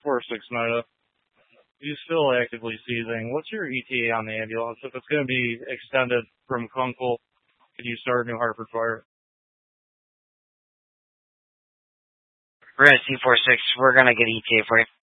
246 Nida. He's still actively seizing. What's your ETA on the ambulance? If it's going to be extended from Kunkel, could you start New Hartford Fire? We're at C46. We're going to get ETA for you.